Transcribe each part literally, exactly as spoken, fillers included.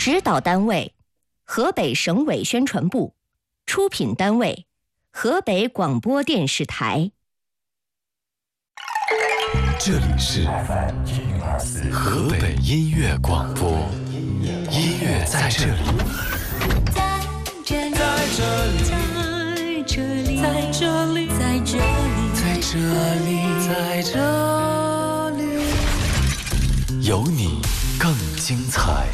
指导单位河北省委宣传部，出品单位河北广播电视台。 这里是河北音乐广播，音乐在这里， 在这里，在这里，在这里，在这里， 在这里，在这里，有你更精彩。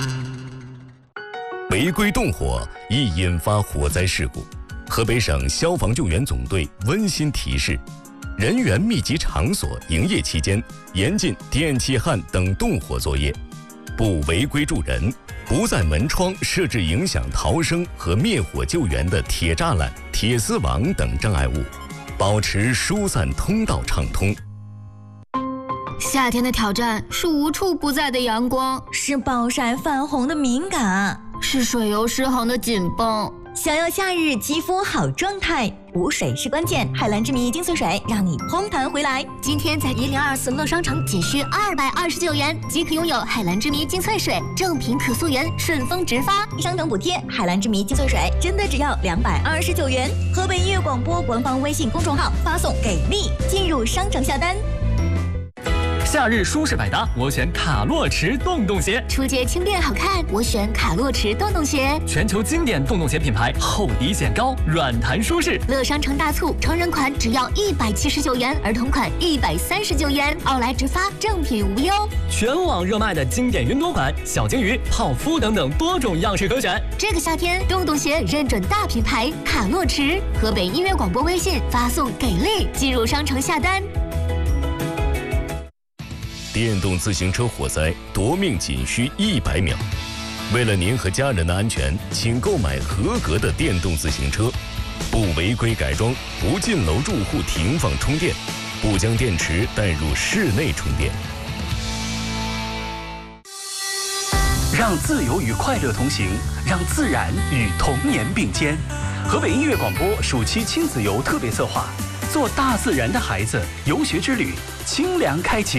违规动火易引发火灾事故，河北省消防救援总队温馨提示：人员密集场所营业期间，严禁电气焊等动火作业，不违规助人，不在门窗设置影响逃生和灭火救援的铁栅栏、铁丝网等障碍物，保持疏散通道畅通。 夏天的挑战是无处不在的阳光， 是暴晒泛红的敏感， 是水油失衡的紧绷。 想要夏日肌肤好状态，补水是关键。海蓝之谜精粹水让你嘭弹回来。 今天在一零二四乐商城仅需二百二十九元即可拥有海蓝之谜精粹水，正品可溯源，顺丰直发， 商城补贴。海蓝之谜精粹水真的只要两百二十九元。河北音乐广播官方微信公众号发送给力，进入商城下单。 夏日舒适百搭，我选卡洛驰洞洞鞋。 出街轻便好看，我选卡洛驰洞洞鞋。 全球经典洞洞鞋品牌，厚底显高，软弹舒适。 乐商城大促，成人款只要一百七十九元，儿童款一百三十九元，奥莱直发，正品无忧。 全网热卖的经典云朵款、小鲸鱼、泡芙等等多种样式可选。 这个夏天，洞洞鞋认准大品牌卡洛驰。河北音乐广播微信发送给力，进入商城下单。 电动自行车火灾夺命仅需一百秒，为了您和家人的安全，请购买合格的电动自行车，不违规改装，不进楼住户停放充电，不将电池带入室内充电。 让自由与快乐同行，让自然与童年并肩。河北音乐广播暑期亲子游特别策划，做大自然的孩子游学之旅，清凉开启。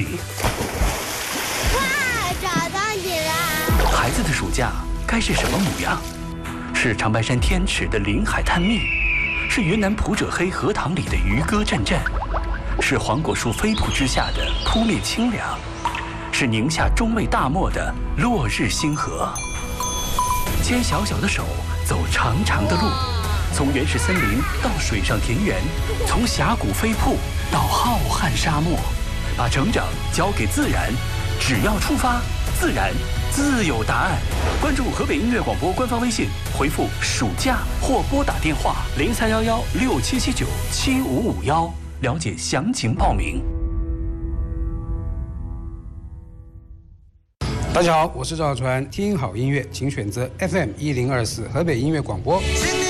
孩子的暑假该是什么模样？是长白山天池的临海探秘，是云南普者黑荷塘里的渔歌阵阵，是黄果树飞瀑之下的扑面清凉，是宁夏中卫大漠的落日星河。牵小小的手，走长长的路，从原始森林到水上田园，从峡谷飞瀑到浩瀚沙漠，把成长交给自然，只要出发，自然自有答案。关注河北音乐广播官方微信，回复暑假或拨打电话零三幺幺六七七九七五五幺，了解详情报名。 大家好，我是赵小川，听好音乐，请选择 F M 一零二四河北音乐广播。